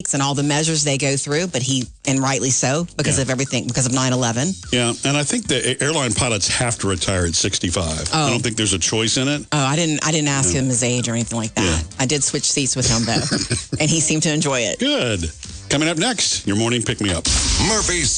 takes and all the measures they go through, and rightly so, because of everything, because of 9/11. Yeah, and I think the airline pilots have to retire at 65. I don't think there's a choice in it. Oh, I didn't ask him his age or anything like that. Yeah. I did switch seats with him, though, and he seemed to enjoy it. Good. Coming up next, your morning pick-me-up. Murphy's